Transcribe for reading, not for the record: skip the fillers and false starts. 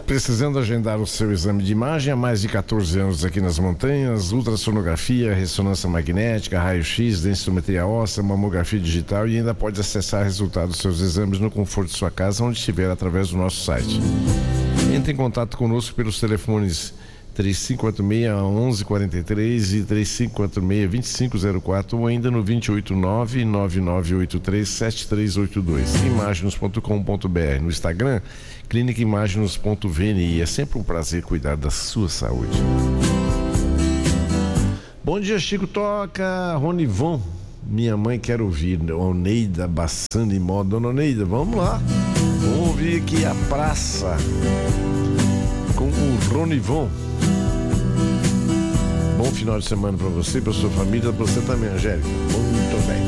Precisando agendar o seu exame de imagem há mais de 14 anos aqui nas montanhas, ultrassonografia, ressonância magnética, raio-x, densitometria óssea, mamografia digital e ainda pode acessar resultados dos seus exames no conforto de sua casa, onde estiver, através do nosso site. Entre em contato conosco pelos telefones 3546-1143 e 3546-2504 ou ainda no 289-9983-7382. Imaginos.com.br. No Instagram, clínicaimaginos.vni. É sempre um prazer cuidar da sua saúde. Bom dia, Chico. Toca Ronivon. Minha mãe quer ouvir. Oneida Bassani Moda. Dona Oneida, vamos lá. Vamos ouvir aqui a praça com o Ronivon. Bom final de semana para você, para sua família, para você também, Angélica. Muito bem.